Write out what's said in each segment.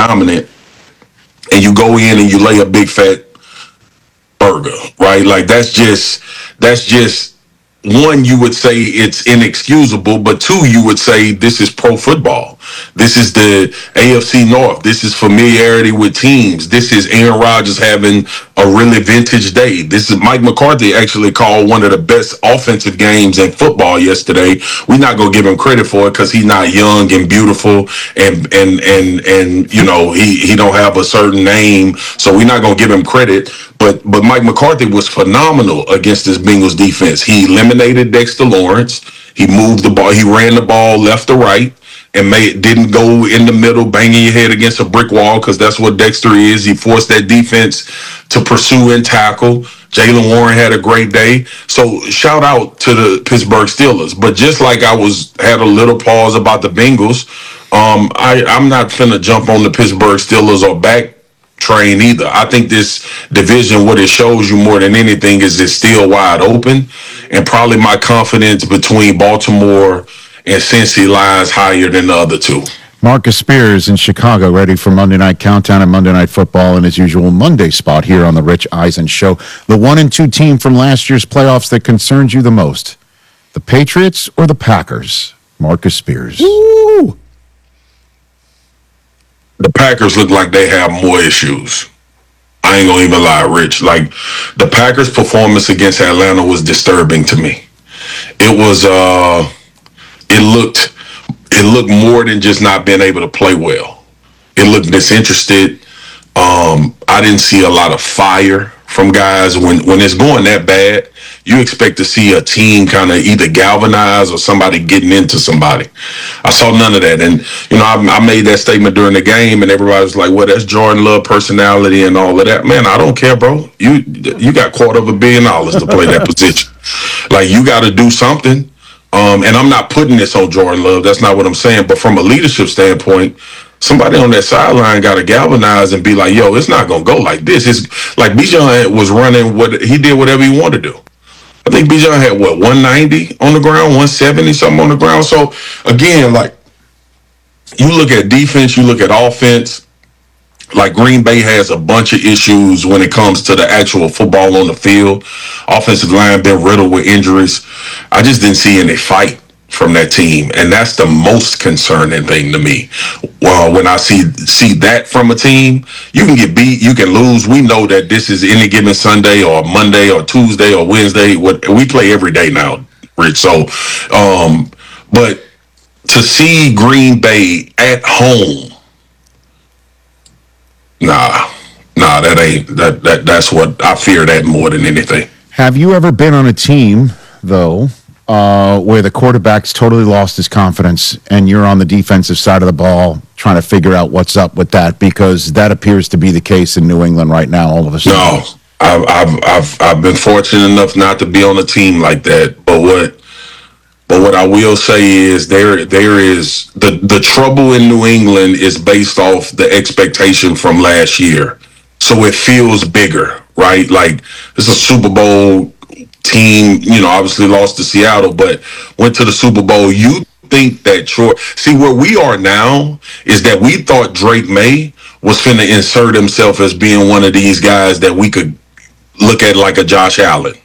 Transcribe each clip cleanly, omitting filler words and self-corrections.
dominant, and you go in and you lay a big fat burger, right? Like that's just one, you would say it's inexcusable, but two, you would say this is pro football. This is the AFC North. This is familiarity with teams. This is Aaron Rodgers having a really vintage day. This is Mike McCarthy actually called one of the best offensive games in football yesterday. We're not gonna give him credit for it because he's not young and beautiful, and you know he don't have a certain name, so we're not gonna give him credit. But Mike McCarthy was phenomenal against this Bengals defense. He eliminated Dexter Lawrence. He moved the ball. He ran the ball left to right and didn't go in the middle, banging your head against a brick wall, because that's what Dexter is. He forced that defense to pursue and tackle. Jaylen Warren had a great day. So shout out to the Pittsburgh Steelers. But just like I had a little pause about the Bengals, I'm not finna jump on the Pittsburgh Steelers or back train either. I think this division, what it shows you more than anything, is it's still wide open, and probably my confidence between Baltimore and Cincy lies higher than the other two. Marcus Spears in Chicago, ready for Monday Night Countdown and Monday Night Football in his usual Monday spot here on the Rich Eisen Show. The 1-2 team from last year's playoffs that concerns you the most, the Patriots or the Packers? Marcus Spears. Woo! The Packers look like they have more issues. I ain't gonna even lie, Rich. Like, the Packers' performance against Atlanta was disturbing to me. It was it looked more than just not being able to play well. It looked disinterested. I didn't see a lot of fire from guys. When it's going that bad, you expect to see a team kind of either galvanize or somebody getting into somebody. I saw none of that. And, you know, I made that statement during the game, and everybody was like, well, that's Jordan Love personality and all of that. Man, I don't care, bro. You got $250 million to play that position. Like, you got to do something. And I'm not putting this on Jordan Love. That's not what I'm saying. But from a leadership standpoint, somebody on that sideline got to galvanize and be like, yo, it's not going to go like this. It's like Bijan was running he did whatever he wanted to do. I think Bijan had 190 on the ground, 170 something on the ground. So again, like, you look at defense, you look at offense, like Green Bay has a bunch of issues when it comes to the actual football on the field. Offensive line been riddled with injuries. I just didn't see any fight from that team, and that's the most concerning thing to me. Well, when I see that from a team, you can get beat, you can lose. We know that this is any given Sunday or Monday or Tuesday or Wednesday. We play every day now, Rich. So, but to see Green Bay at home, that's what I fear, that more than anything. Have you ever been on a team, though, where the quarterback's totally lost his confidence and you're on the defensive side of the ball trying to figure out what's up with that? Because that appears to be the case in New England right now, all of a sudden. No, I've been fortunate enough not to be on a team like that. But what I will say is there is the trouble in New England is based off the expectation from last year. So it feels bigger, right? Like, it's a Super Bowl team, you know, obviously lost to Seattle, but went to the Super Bowl. You think that see, where we are now is that we thought Drake May was finna insert himself as being one of these guys that we could look at like a Josh Allen,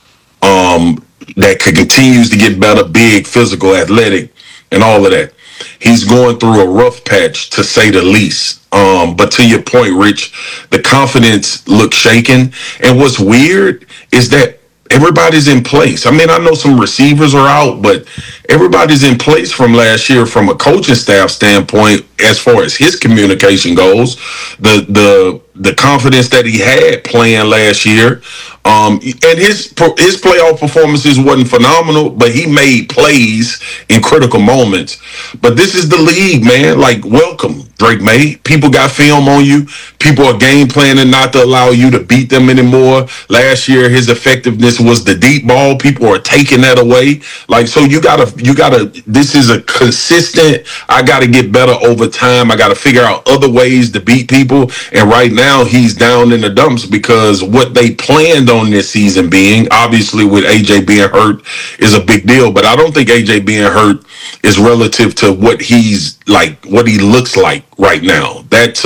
that continues to get better, big, physical, athletic, and all of that. He's going through a rough patch, to say the least. But to your point, Rich, the confidence looks shaken. And what's weird is that everybody's in place. I mean, I know some receivers are out, but everybody's in place from last year from a coaching staff standpoint as far as his communication goes. The confidence that he had playing last year, and his playoff performances wasn't phenomenal, but he made plays in critical moments. But this is the league, man. Like, welcome, Drake May. People got film on you. People are game planning not to allow you to beat them anymore. Last year, his effectiveness was the deep ball. People are taking that away. Like, so you gotta, this is a consistent, I gotta get better over time. I gotta figure out other ways to beat people. And right now he's down in the dumps because what they planned on this season being, obviously with AJ being hurt, is a big deal. But I don't think AJ being hurt is relative to what he's like, what he looks like right now. That